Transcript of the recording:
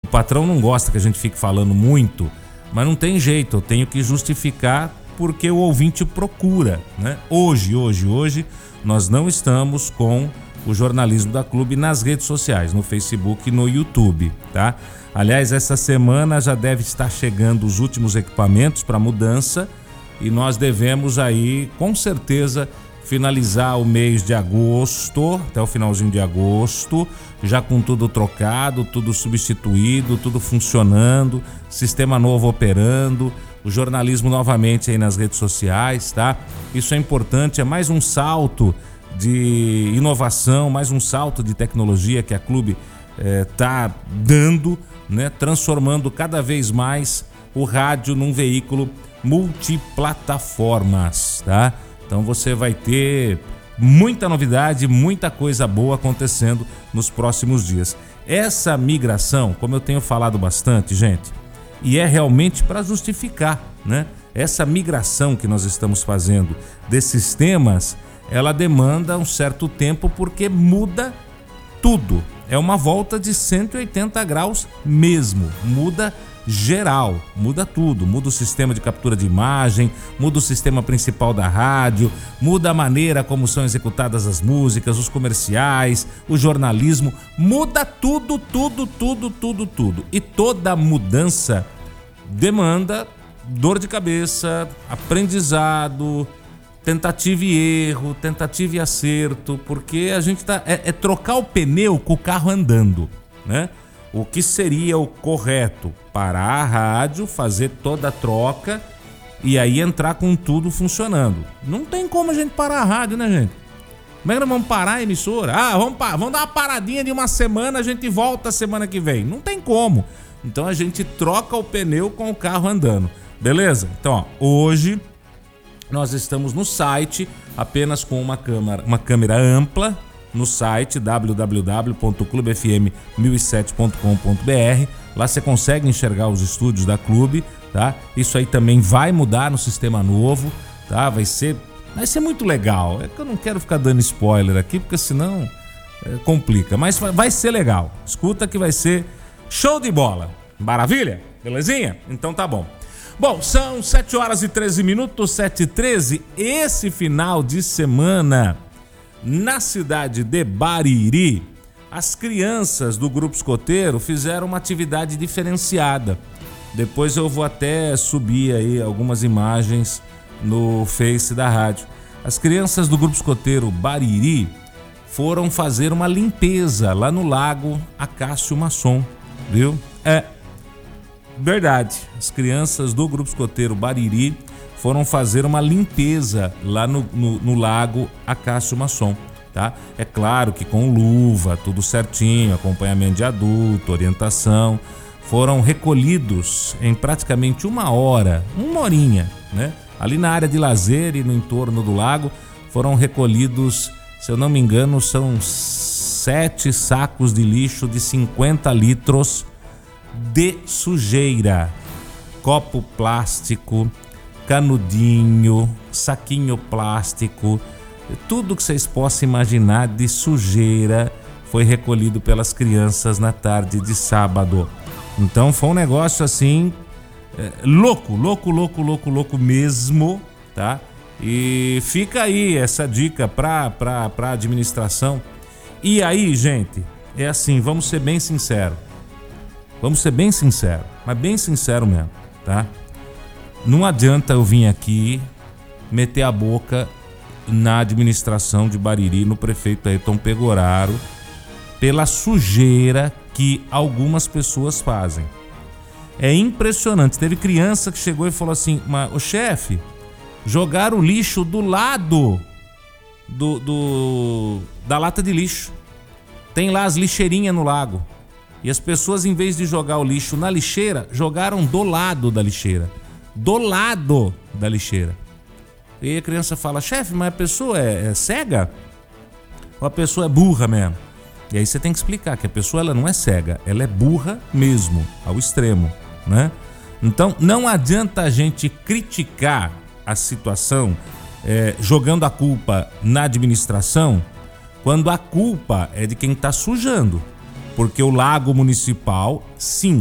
patrão não gosta que a gente fique falando muito, mas não tem jeito, eu tenho que justificar porque o ouvinte procura, né? Hoje, nós não estamos com o Jornalismo da Clube nas redes sociais, no Facebook e no YouTube, tá? Aliás, essa semana já deve estar chegando os últimos equipamentos para mudança e nós devemos aí, com certeza, finalizar o mês de agosto, até o finalzinho de agosto, já com tudo trocado, tudo substituído, tudo funcionando, sistema novo operando, o jornalismo novamente aí nas redes sociais, tá? Isso é importante, é mais um salto de inovação, mais um salto de tecnologia que a Clube tá dando, né? Transformando cada vez mais o rádio num veículo multiplataformas, tá? Então você vai ter muita novidade, muita coisa boa acontecendo nos próximos dias. Essa migração, como eu tenho falado bastante, gente, e é realmente para justificar, né? Essa migração que nós estamos fazendo desses sistemas, ela demanda um certo tempo porque muda tudo. É uma volta de 180 graus mesmo, muda geral, muda tudo, muda o sistema de captura de imagem, muda o sistema principal da rádio, muda a maneira como são executadas as músicas, os comerciais, o jornalismo, muda tudo. E toda mudança demanda dor de cabeça, aprendizado, tentativa e erro, tentativa e acerto, porque a gente é trocar o pneu com o carro andando, né? O que seria o correto? Parar a rádio, fazer toda a troca e aí entrar com tudo funcionando. Não tem como a gente parar a rádio, né, gente? Como é que nós vamos parar a emissora? Vamos dar uma paradinha de uma semana, a gente volta semana que vem. Não tem como. Então a gente troca o pneu com o carro andando. Beleza? Então, hoje nós estamos no site apenas com uma câmera ampla, no site www.clubefm1007.com.br. Lá você consegue enxergar os estúdios da Clube, tá? Isso aí também vai mudar no sistema novo, tá? Vai ser muito legal. É que eu não quero ficar dando spoiler aqui, porque senão complica. Mas vai ser legal. Escuta que vai ser show de bola. Maravilha? Belezinha? Então tá bom. Bom, são 7h13, 7h13. Esse final de semana, na cidade de Bariri, as crianças do Grupo Escoteiro fizeram uma atividade diferenciada. Depois eu vou até subir aí algumas imagens no Face da rádio. As crianças do Grupo Escoteiro Bariri foram fazer uma limpeza lá no lago Acácio Masson, viu? Verdade, as crianças do Grupo Escoteiro Bariri foram fazer uma limpeza lá no lago Acácio Masson, tá? É claro que com luva, tudo certinho, acompanhamento de adulto, orientação. Foram recolhidos em praticamente uma horinha, né? Ali na área de lazer e no entorno do lago foram recolhidos, se eu não me engano, são 7 sacos de lixo de 50 litros de sujeira, copo plástico, canudinho, saquinho plástico, tudo que vocês possam imaginar de sujeira foi recolhido pelas crianças na tarde de sábado. Então foi um negócio assim, louco mesmo, tá? E fica aí essa dica pra administração. E aí, gente, é assim, vamos ser bem sinceros, mas bem sincero mesmo, tá? Não adianta eu vir aqui meter a boca na administração de Bariri, no prefeito Ayrton Pegoraro, pela sujeira que algumas pessoas fazem. É impressionante. Teve criança que chegou e falou assim: mas, ô chefe, jogaram o lixo do lado da lata de lixo. Tem lá as lixeirinhas no lago. E as pessoas, em vez de jogar o lixo na lixeira, jogaram do lado da lixeira. Do lado da lixeira. E a criança fala: chefe, mas a pessoa é cega? Ou a pessoa é burra mesmo? E aí você tem que explicar que a pessoa ela não é cega, ela é burra mesmo, ao extremo, né? Então não adianta a gente criticar a situação jogando a culpa na administração, quando a culpa é de quem está sujando. Porque o lago municipal, sim,